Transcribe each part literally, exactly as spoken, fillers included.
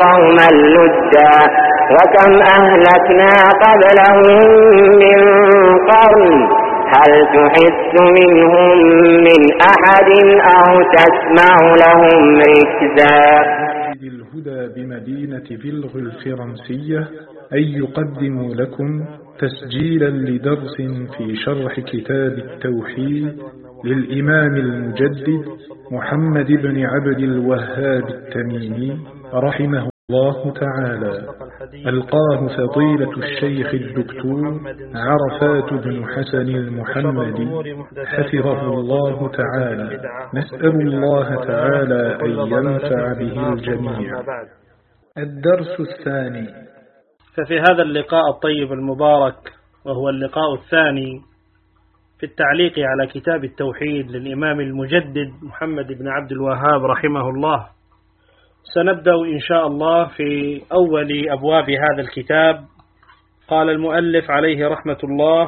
قوما لدا وكم أهلكنا قبلهم من قرن هل تحس منهم من أحد أو تسمع لهم ركزا. الهدى بمدينة بلغ الفرنسية أن يقدموا لكم تسجيلا لدرس في شرح كتاب التوحيد للإمام المجدد محمد بن عبد الوهاب التميمي رحمه الله تعالى، ألقاه فضيلة الشيخ الدكتور عرفات بن حسن المحمدي حفظه الله تعالى. نسأل الله تعالى أن ينفع به الجميع. الدرس الثاني. ففي هذا اللقاء الطيب المبارك، وهو اللقاء الثاني في التعليق على كتاب التوحيد للإمام المجدد محمد بن عبد الوهاب رحمه الله، سنبدأ إن شاء الله في أول أبواب هذا الكتاب. قال المؤلف عليه رحمة الله: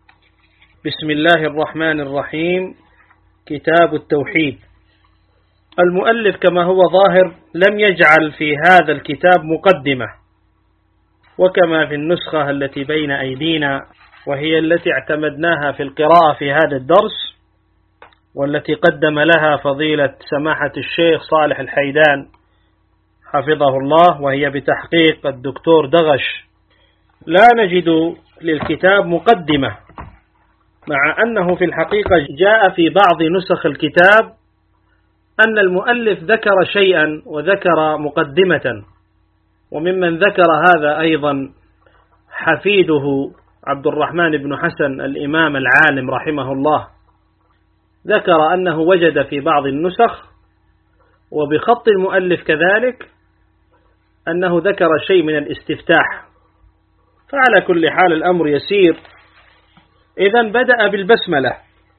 بسم الله الرحمن الرحيم. كتاب التوحيد. المؤلف كما هو ظاهر لم يجعل في هذا الكتاب مقدمة، وكما في النسخة التي بين أيدينا وهي التي اعتمدناها في القراءة في هذا الدرس، والتي قدم لها فضيلة سماحة الشيخ صالح الحيدان حفظه الله، وهي بتحقيق الدكتور دغش، لا نجد للكتاب مقدمة، مع أنه في الحقيقة جاء في بعض نسخ الكتاب أن المؤلف ذكر شيئا وذكر مقدمة، وممن ذكر هذا أيضا حفيده عبد الرحمن بن حسن الإمام العالم رحمه الله، ذكر أنه وجد في بعض النسخ وبخط المؤلف كذلك أنه ذكر شيء من الاستفتاح. فعلى كل حال الأمر يسير. إذن بدأ بالبسملة،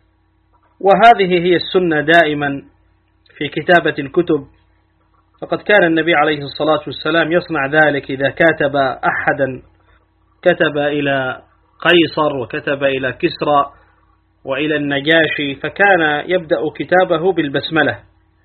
وهذه هي السنة دائما في كتابة الكتب، فقد كان النبي عليه الصلاة والسلام يصنع ذلك إذا كاتب أحدا، كتب إلى قيصر وكتب إلى كسرى وإلى النجاشي، فكان يبدأ كتابه بالبسملة.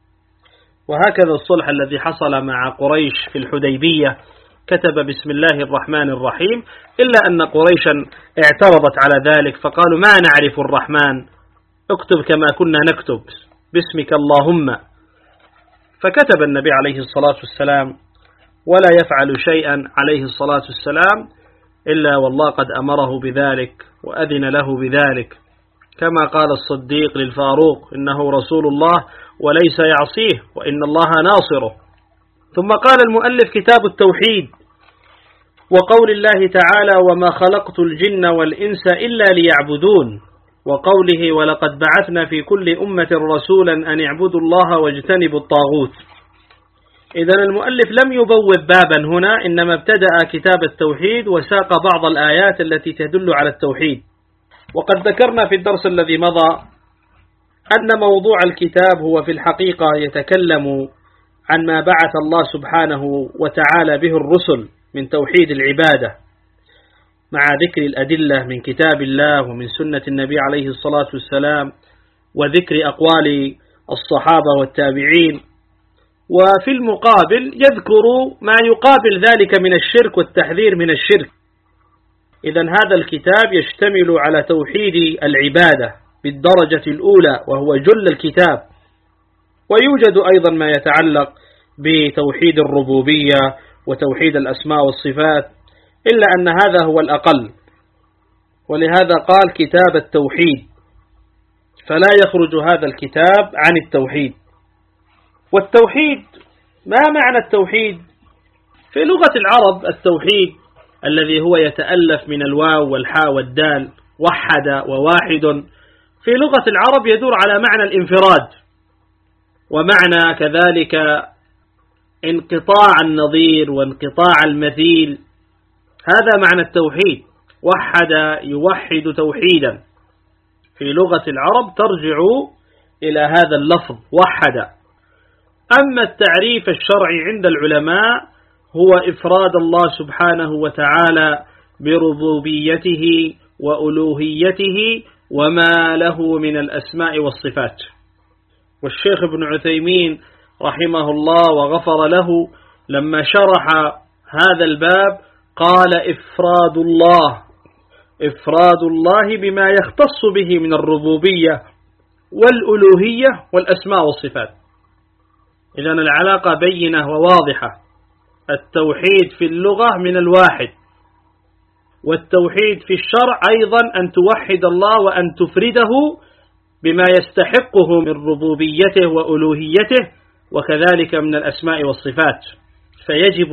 وهكذا الصلح الذي حصل مع قريش في الحديبية كتب بسم الله الرحمن الرحيم، إلا أن قريشا اعترضت على ذلك فقالوا ما نعرف الرحمن، اكتب كما كنا نكتب باسمك اللهم. فكتب النبي عليه الصلاة والسلام ولا يفعل شيئا عليه الصلاة والسلام إلا والله قد أمره بذلك وأذن له بذلك، كما قال الصديق للفاروق: إنه رسول الله وليس يعصيه وإن الله ناصره. ثم قال المؤلف: كتاب التوحيد، وقول الله تعالى: وما خلقت الجن والإنس إلا ليعبدون، وقوله: ولقد بعثنا في كل أمة رسولا أن اعبدوا الله واجتنبوا الطاغوت. إذن المؤلف لم يبوب بابا هنا، إنما ابتدأ كتاب التوحيد وساق بعض الآيات التي تدل على التوحيد. وقد ذكرنا في الدرس الذي مضى أن موضوع الكتاب هو في الحقيقة يتكلم عن ما بعث الله سبحانه وتعالى به الرسل من توحيد العبادة، مع ذكر الأدلة من كتاب الله ومن سنة النبي عليه الصلاة والسلام، وذكر أقوال الصحابة والتابعين، وفي المقابل يذكر ما يقابل ذلك من الشرك والتحذير من الشرك. إذن هذا الكتاب يشتمل على توحيد العبادة بالدرجة الأولى وهو جل الكتاب، ويوجد أيضا ما يتعلق بتوحيد الربوبية وتوحيد الأسماء والصفات، إلا أن هذا هو الأقل، ولهذا قال كتاب التوحيد، فلا يخرج هذا الكتاب عن التوحيد. والتوحيد، ما معنى التوحيد؟ في لغة العرب التوحيد الذي هو يتألف من الواو والحاء والدال، وحد وواحد، في لغة العرب يدور على معنى الانفراد، ومعنى كذلك انقطاع النظير وانقطاع المثيل. هذا معنى التوحيد، وحد يوحد توحيدا، في لغة العرب ترجع إلى هذا اللفظ وحد. أما التعريف الشرعي عند العلماء هو إفراد الله سبحانه وتعالى بربوبيته وألوهيته وما له من الأسماء والصفات. والشيخ ابن عثيمين رحمه الله وغفر له لما شرح هذا الباب قال إفراد الله إفراد الله بما يختص به من الربوبية والألوهية والأسماء والصفات. إذن العلاقة بينة وواضحة. التوحيد في اللغة من الواحد، والتوحيد في الشرع أيضا أن توحد الله وأن تفرده بما يستحقه من ربوبيته وألوهيته وكذلك من الأسماء والصفات. فيجب